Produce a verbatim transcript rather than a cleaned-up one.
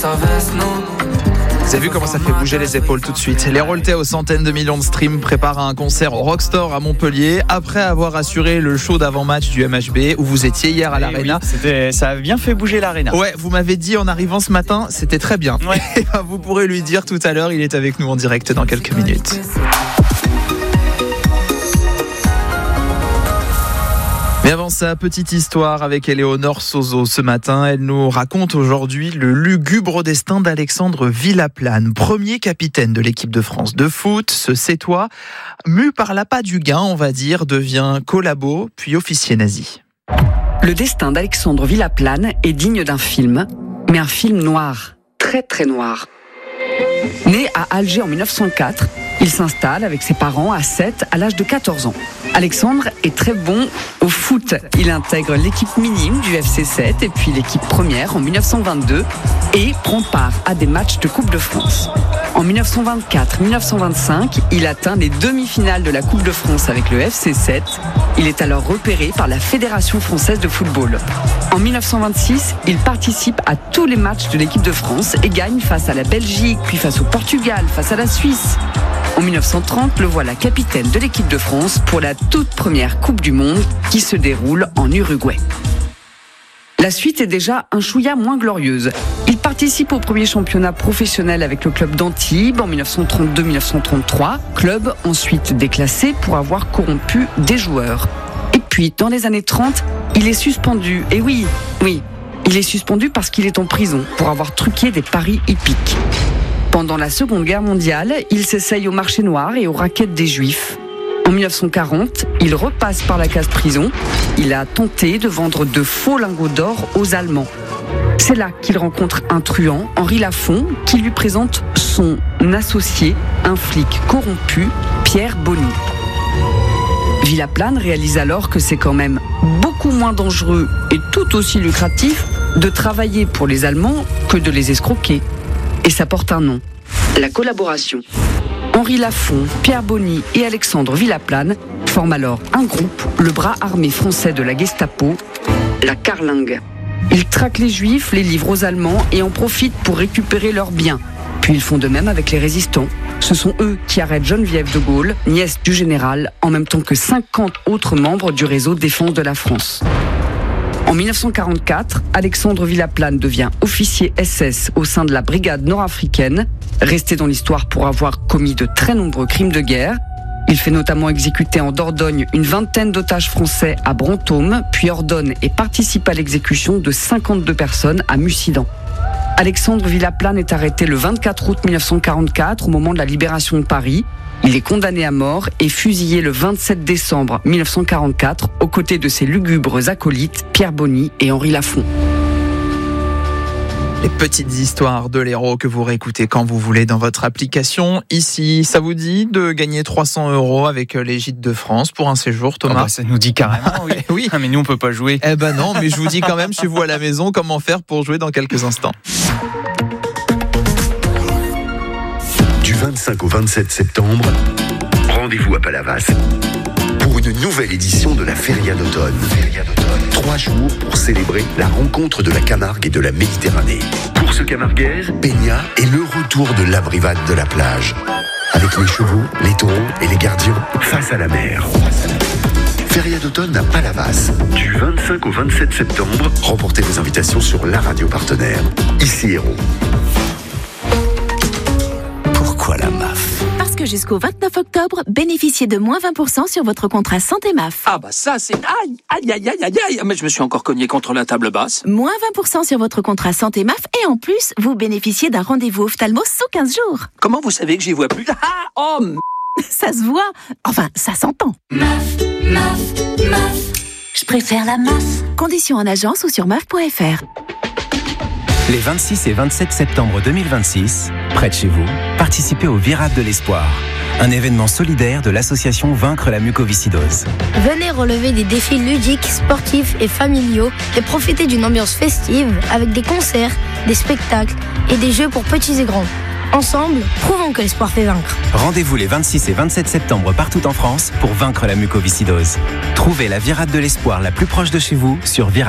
Vous avez vu comment ça fait bouger les épaules tout de suite. Les Roletais aux centaines de millions de streams préparent un concert au Rockstore à Montpellier après avoir assuré le show d'avant-match du M H B où vous étiez hier à l'Arena. Oui, c'était, ça a bien fait bouger l'Arena. Ouais, vous m'avez dit en arrivant ce matin, c'était très bien. Ouais. Et ben, vous pourrez lui dire tout à l'heure, il est avec nous en direct dans quelques minutes. Mais avant ça, petite histoire avec Éléonore Sozo ce matin. Elle nous raconte aujourd'hui le lugubre destin d'Alexandre Villaplane, premier capitaine de l'équipe de France de foot. Ce Sétois, mu par l'appât du gain, on va dire, devient collabo, puis officier nazi. Le destin d'Alexandre Villaplane est digne d'un film, mais un film noir, très très noir. Né à Alger en mille neuf cent quatre, il s'installe avec ses parents à Sète à l'âge de quatorze ans. Alexandre est très bon au foot. Il intègre l'équipe minime du F C Sète et puis l'équipe première en mille neuf cent vingt-deux et prend part à des matchs de Coupe de France. En mille neuf cent vingt-quatre mille neuf cent vingt-cinq, il atteint les demi-finales de la Coupe de France avec le F C Sète. Il est alors repéré par la Fédération française de football. En mille neuf cent vingt-six, il participe à tous les matchs de l'équipe de France et gagne face à la Belgique, puis face au Portugal, face à la Suisse. En mille neuf cent trente, le voilà capitaine de l'équipe de France pour la toute première Coupe du Monde qui se déroule en Uruguay. La suite est déjà un chouïa moins glorieuse. Il participe au premier championnat professionnel avec le club d'Antibes en mille neuf cent trente-deux mille neuf cent trente-trois, club ensuite déclassé pour avoir corrompu des joueurs. Et puis, dans les années trente, il est suspendu. Et oui, oui, il est suspendu parce qu'il est en prison pour avoir truqué des paris hippiques. Pendant la Seconde Guerre mondiale, il s'essaye au marché noir et aux raquettes des Juifs. En mille neuf cent quarante, il repasse par la case prison. Il a tenté de vendre de faux lingots d'or aux Allemands. C'est là qu'il rencontre un truand, Henri Lafont, qui lui présente son associé, un flic corrompu, Pierre Bonny. Villaplane réalise alors que c'est quand même beaucoup moins dangereux et tout aussi lucratif de travailler pour les Allemands que de les escroquer. Et ça porte un nom, la collaboration. Henri Lafont, Pierre Bonny et Alexandre Villaplane forment alors un groupe, le bras armé français de la Gestapo, la Carlingue. Ils traquent les Juifs, les livrent aux Allemands et en profitent pour récupérer leurs biens. Puis ils font de même avec les résistants. Ce sont eux qui arrêtent Geneviève de Gaulle, nièce du général, en même temps que cinquante autres membres du réseau Défense de la France. En mille neuf cent quarante-quatre, Alexandre Villaplane devient officier S S au sein de la brigade nord-africaine, resté dans l'histoire pour avoir commis de très nombreux crimes de guerre. Il fait notamment exécuter en Dordogne une vingtaine d'otages français à Brantôme, puis ordonne et participe à l'exécution de cinquante-deux personnes à Mussidan. Alexandre Villaplane est arrêté le vingt-quatre août mille neuf cent quarante-quatre au moment de la libération de Paris. Il est condamné à mort et fusillé le vingt-sept décembre mille neuf cent quarante-quatre aux côtés de ses lugubres acolytes Pierre Bonny et Henri Lafont. Les petites histoires de l'héros que vous réécoutez quand vous voulez dans votre application. Ici, ça vous dit de gagner trois cents euros avec les Gîtes de France pour un séjour, Thomas? Oh bah ça nous dit carrément, oui. Oui. Ah, mais nous, on peut pas jouer. Eh ben non, mais je vous dis quand même chez vous à la maison comment faire pour jouer dans quelques instants. Du vingt-cinq au vingt-sept septembre, rendez-vous à Palavas pour une nouvelle édition de la Feria d'automne. Feria d'automne. Trois jours pour célébrer la rencontre de la Camargue et de la Méditerranée. Course camarguaise, baignat et le retour de l'abrivade de la plage. Avec les chevaux, les taureaux et les gardiens face à la mer. Feria d'automne à Palavas. Du vingt-cinq au vingt-sept septembre, remportez vos invitations sur la radio partenaire. Ici Héros. Pourquoi la M A F ? Parce que jusqu'au vingt-neuf octobre, bénéficiez de moins vingt pour cent sur votre contrat santé M A F. Ah bah ça c'est... Aïe, aïe, aïe, aïe, aïe, aïe. Mais je me suis encore cogné contre la table basse. Moins vingt pour cent sur votre contrat santé M A F et en plus, vous bénéficiez d'un rendez-vous ophtalmo sous quinze jours. Comment vous savez que j'y vois plus? Ah, oh m... Ça se voit. Enfin, ça s'entend. M A F, M A F, M A F. Je préfère la M A F. Conditions en agence ou sur M A F point F R. Les vingt-six et vingt-sept septembre deux mille vingt-six, près de chez vous, participez au Virade de l'Espoir, un événement solidaire de l'association Vaincre la mucoviscidose. Venez relever des défis ludiques, sportifs et familiaux et profiter d'une ambiance festive avec des concerts, des spectacles et des jeux pour petits et grands. Ensemble, prouvons que l'espoir fait vaincre. Rendez-vous les vingt-six et vingt-sept septembre partout en France pour vaincre la mucoviscidose. Trouvez la Virade de l'Espoir la plus proche de chez vous sur virade.